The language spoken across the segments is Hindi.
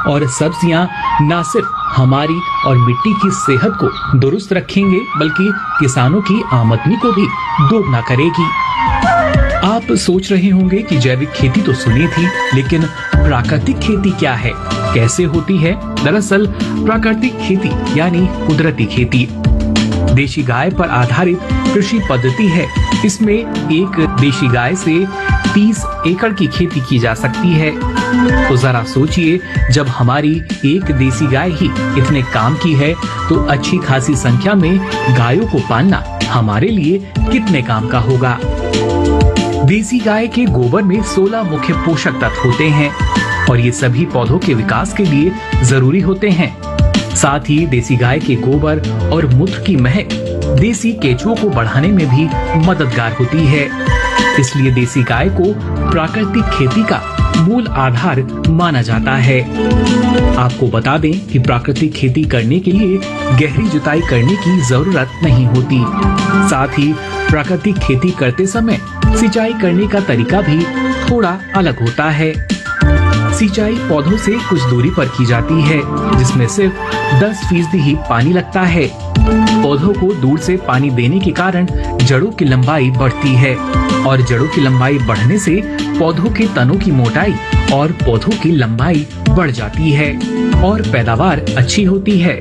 और सब्जियां न सिर्फ हमारी और मिट्टी की सेहत को दुरुस्त रखेंगे बल्कि किसानों की आमदनी को भी दोगुना करेगी। आप सोच रहे होंगे कि जैविक खेती तो सुनी थी, लेकिन प्राकृतिक खेती क्या है, कैसे होती है? दरअसल प्राकृतिक खेती यानी कुदरती खेती देशी गाय पर आधारित कृषि पद्धति है। इसमें एक देशी गाय से 30 एकड़ की खेती की जा सकती है। तो जरा सोचिए, जब हमारी एक देसी गाय ही इतने काम की है, तो अच्छी खासी संख्या में गायों को पालना हमारे लिए कितने काम का होगा। देसी गाय के गोबर में 16 मुख्य पोषक तत्व होते हैं और ये सभी पौधों के विकास के लिए जरूरी होते हैं। साथ ही देसी गाय के गोबर और मूत्र की महक देसी केंचुओं को बढ़ाने में भी मददगार होती है। इसलिए देसी गाय को प्राकृतिक खेती का मूल आधार माना जाता है। आपको बता दें कि प्राकृतिक खेती करने के लिए गहरी जुताई करने की जरूरत नहीं होती। साथ ही प्राकृतिक खेती करते समय सिंचाई करने का तरीका भी थोड़ा अलग होता है। सिंचाई पौधों से कुछ दूरी पर की जाती है, जिसमें सिर्फ 10% ही पानी लगता है। पौधों को दूर से पानी देने के कारण जड़ों की लंबाई बढ़ती है और जड़ों की लंबाई बढ़ने से पौधों के तनों की मोटाई और पौधों की लंबाई बढ़ जाती है और पैदावार अच्छी होती है।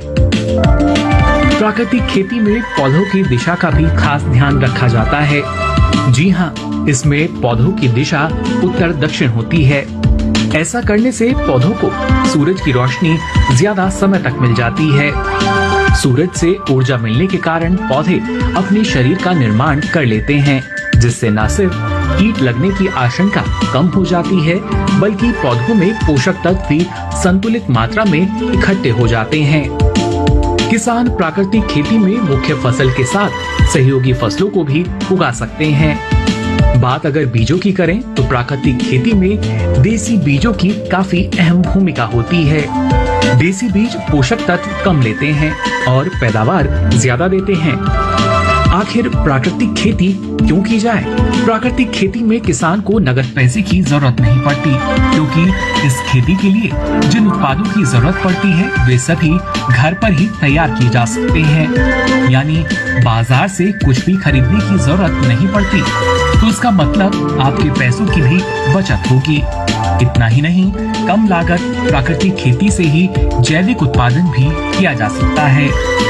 प्राकृतिक खेती में पौधों की दिशा का भी खास ध्यान रखा जाता है। जी हाँ, इसमें पौधों की दिशा उत्तर दक्षिण होती है। ऐसा करने से पौधों को सूरज की रोशनी ज्यादा समय तक मिल जाती है। सूरज से ऊर्जा मिलने के कारण पौधे अपने शरीर का निर्माण कर लेते हैं, जिससे न सिर्फ कीट लगने की आशंका कम हो जाती है, बल्कि पौधों में पोषक तत्व भी संतुलित मात्रा में इकट्ठे हो जाते हैं। किसान प्राकृतिक खेती में मुख्य फसल के साथ सहयोगी फसलों को भी उगा सकते हैं। बात अगर बीजों की करें तो प्राकृतिक खेती में देसी बीजों की काफी अहम भूमिका होती है। देसी बीज पोषक तत्व कम लेते हैं और पैदावार ज्यादा देते हैं। आखिर प्राकृतिक खेती क्यों की जाए? प्राकृतिक खेती में किसान को नगद पैसे की जरूरत नहीं पड़ती, क्योंकि इस खेती के लिए जिन उत्पादों की जरूरत पड़ती है वे सभी घर पर ही तैयार किए जा सकते हैं। यानी बाजार से कुछ भी खरीदने की जरूरत नहीं पड़ती। तो इसका मतलब आपके पैसों की भी बचत होगी। इतना ही नहीं, कम लागत प्राकृतिक खेती से ही जैविक उत्पादन भी किया जा सकता है।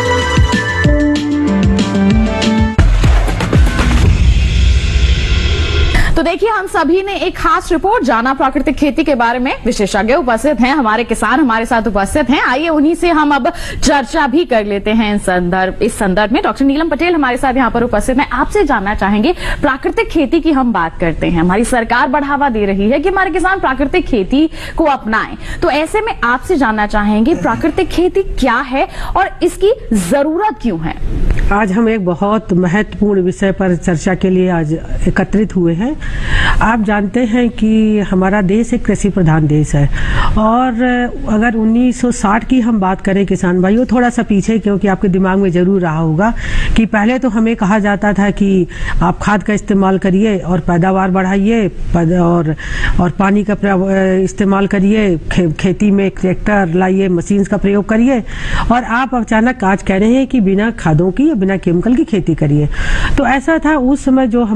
तो देखिए, हम सभी ने एक खास रिपोर्ट जाना प्राकृतिक खेती के बारे में। विशेषज्ञ उपस्थित हैं, हमारे किसान हमारे साथ उपस्थित हैं। आइए उन्हीं से हम अब चर्चा भी कर लेते हैं। इस संदर्भ में डॉक्टर नीलम पटेल हमारे साथ यहाँ पर उपस्थित हैं। आपसे जानना चाहेंगे, प्राकृतिक खेती की हम बात करते हैं, हमारी सरकार बढ़ावा दे रही है कि हमारे किसान प्राकृतिक खेती को अपनाएं। तो ऐसे में आपसे जानना चाहेंगे, प्राकृतिक खेती क्या है और इसकी जरूरत क्यों है? आज हम एक बहुत महत्वपूर्ण विषय पर चर्चा के लिए आज एकत्रित हुए हैं। आप जानते हैं कि हमारा देश एक कृषि प्रधान देश है और अगर 1960 की हम बात करें किसान भाइयों, थोड़ा सा पीछे, क्योंकि आपके दिमाग में जरूर रहा होगा कि पहले तो हमें कहा जाता था कि आप खाद का इस्तेमाल करिए और पैदावार बढ़ाइए और पानी का इस्तेमाल करिए, खेती में ट्रैक्टर लाइए, मशीन का प्रयोग करिए और आप अचानक आज कह रहे हैं कि बिना खादों की या बिना केमिकल की खेती करिए। तो ऐसा था उस समय जो